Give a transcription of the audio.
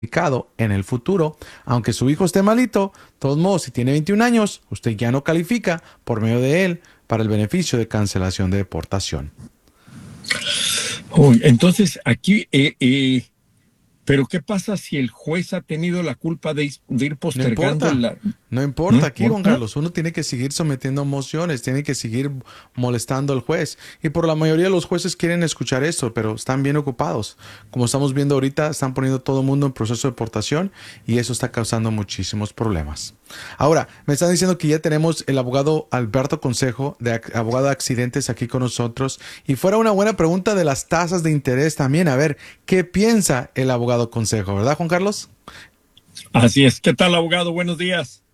en el futuro, aunque su hijo esté malito, de todos modos, si tiene 21 años, usted ya no califica por medio de él para el beneficio de cancelación de deportación. Uy, entonces aquí, pero ¿qué pasa si el juez ha tenido la culpa de ir No postergando importa, la... no ¿No importa aquí, Juan importa? Carlos. Uno tiene que seguir sometiendo mociones, tiene que seguir molestando al juez. Y por la mayoría de los jueces quieren escuchar esto, pero están bien ocupados. Como estamos viendo ahorita, están poniendo todo el mundo en proceso de deportación y eso está causando muchísimos problemas. Ahora, me están diciendo que ya tenemos el abogado Alberto Consejo, abogado de accidentes, aquí con nosotros. Y fuera una buena pregunta de las tasas de interés también. A ver, ¿qué piensa el abogado Consejo? ¿Verdad, Juan Carlos? Así es. ¿Qué tal, abogado? Buenos días.